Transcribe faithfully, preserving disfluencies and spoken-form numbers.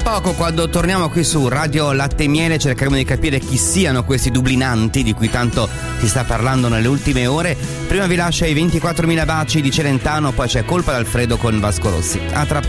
poco, quando torniamo qui su Radio Latte e Miele, cercheremo di capire chi siano questi dublinanti di cui tanto si sta parlando nelle ultime ore. Prima vi lascio i ventiquattromila baci di Celentano, poi c'è Colpa d'Alfredo con Vasco Rossi. A tra poco.